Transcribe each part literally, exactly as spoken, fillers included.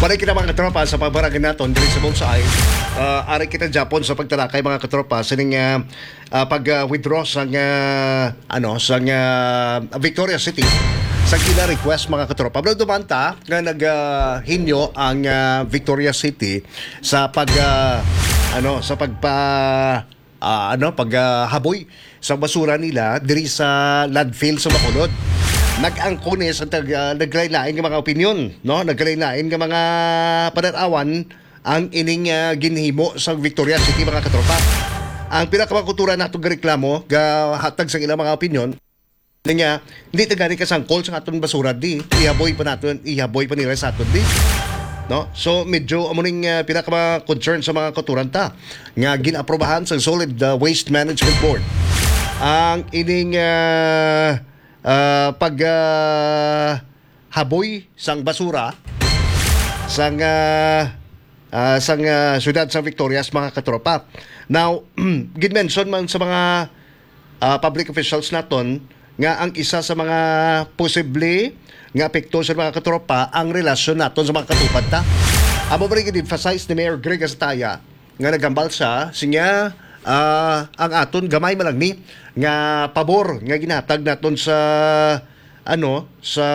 Balik kita mga katropa sa pagbarangay naton diri sa Bonsai. Uh, ari kita Japon sa pagtalakay mga katropa sining uh, uh, pag-withdraw uh, sa uh, ano sa uh, Victoria City sa kila request mga katropa. Pero dumanta nga naghinyo uh, ang uh, Victoria City sa pag uh, ano sa pagpa uh, ano paghaboy uh, sa basura nila diri sa landfill sa Bacolod. Nag-angkone sa tag, uh, naglain-lain ng mga opinyon, no? Naglain-lain ng mga pananawan ang ining uh, ginhimo sa Victoria City mga katropa. Ang pinakamakutura nato nga reklamo ga hatag sa ilang mga opinyon nga hindi ta gani kasangkol sa aton basura di ihaboy pa naton ihaboy pa nila sa aton di. No? So medyo amo ning uh, pinaka concern sa mga katuran ta nga ginaprobahan sa Solid uh, Waste Management Board ang ining uh, Uh, pag uh, haboy sang basura sang uh, uh, sang uh, syudad sa Victorias mga katropa. Now, gid-mention man sa mga uh, public officials naton nga ang isa sa mga posible nga apekto sa mga katropa ang relasyon naton sa mga katupad ta. Amo ba rin emphasize ni Mayor Greg Astaya nga nagambal siya sinya Uh, ang aton gamay man lang ni nga pabor nga ginatag naton sa ano sa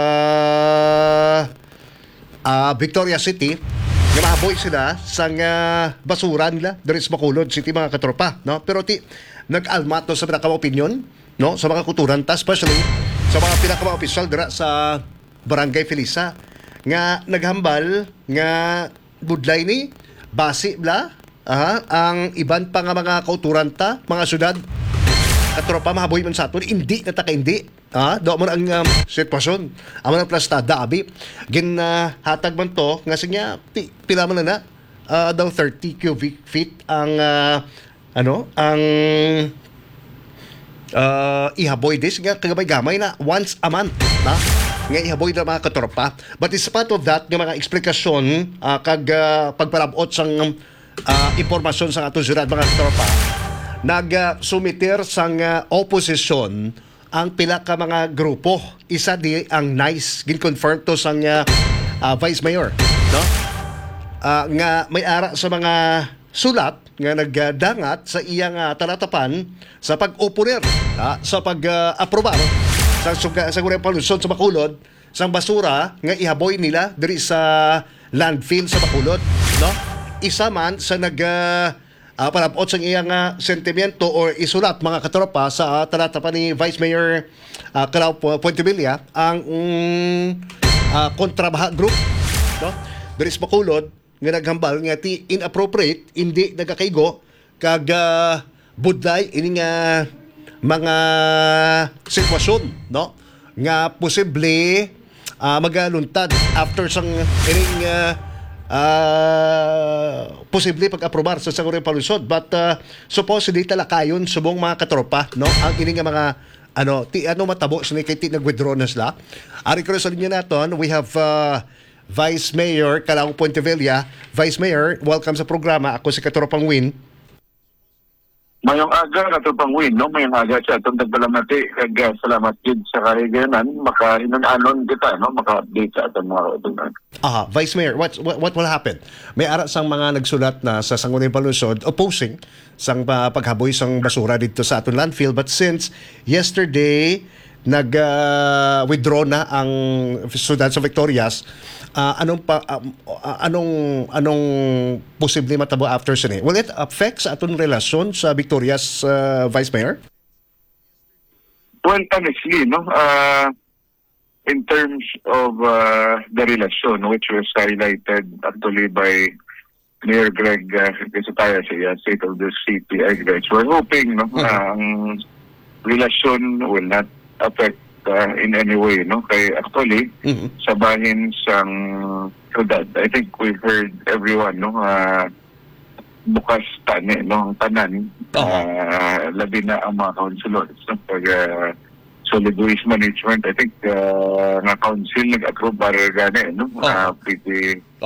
uh, Victoria City nga mahaboy sila sa uh, basura nila diri sa Bacolod City mga katropa, no? Pero ti nag-almat to sa pinaka opinion, no, sa mga kuturan ta, especially sa mga pinaka opisyal dira sa Barangay Felisa nga naghambal nga budlay ni basi bla Aha, ang iban pa nga mga kauturan ta, mga syudad, katropa mahaboy man sa aton, hindi na taka hindi. Ah, do mo ang um, sitwasyon. Amo nang plastada abi. Gin uh, hatag man to nga sinya pi, pila man na uh, daw thirty cubic feet ang uh, ano, ang uh, ihaboy dis nga kagabay-gamay na once a month, na nga ihaboy na mga katropa. But in spite of that, nga mga eksplikasyon uh, kag uh, pagparabot sang Uh, impormasyon sa atong syudad mga tropa nag-sumiter uh, sang uh, oposisyon ang pila ka mga grupo. Isa di ang NICE gin-confirm to sang uh, uh, Vice Mayor, no? Uh, nga may ara sa mga sulat nga nagdangat sa iyang uh, talatapan sa pag-oponer uh, sa pag-aprobar uh, sa sa gurang palusod sa Bacolod sang basura nga ihaboy nila diri sa landfill sa Bacolod, no? Isa man sa nag uh, uh, palabot sa iyang uh, sentimiento or isulat mga katropa sa uh, talata pa ni Vice Mayor uh, Carao Puentevilla ang um, uh, kontrabaha group, no? Diri sa Bacolod nga naghambal nga ti inappropriate hindi nagakaigo kag uh, budlay ining uh, mga sitwasyon, no, nga posible uh, magaluntad after sang ining uh, Uh, posible pag-aprobar sa Sangurang Palusod, but uh, supposedly talakayon subong mga katropa, no, ang ini nga mga ano ti ano matabo sa kay ti nag-withdraw na sila. Ari ko sa linya naton we have uh, Vice Mayor Carao Puentevilla. Vice Mayor, welcome sa programa. Ako si Katropang Win. Mayong aga na ito pang win, no? Mayong aga siya itong nagbalamati. Kag salamat din sa kahiganan. Maka-inanon kita, no? Maka-update sa itong mga kautunan. Aha, Vice Mayor, what, what, what will happen? May ara sang mga nagsulat na sa Sangguniang Palusod opposing sang uh, paghaboy sang basura dito sa aton landfill. But since yesterday, nag-withdraw uh, na ang syudad sa Victorias, uh, anong pa, uh, anong anong posible matabo after sini? Will it affect sa aton relasyon sa Victorias, uh, Vice Mayor? Well, honestly, no, uh, in terms of uh, the relasyon, which was highlighted actually by Mayor Greg uh, Casataya sa State of the City, I guess, we're hoping, no, uh-huh. ang relasyon will not affect uh, in any way, no? Kay actually, mm-hmm. sa bahin sang syudad, I think we've heard everyone, no? Uh, bukas tani, no? Ang tanan, uh, uh, labi na ang mga councilors, no? Pag uh, solid waste management, I think uh, nga council nag-approve para gani, no? Uh, pretty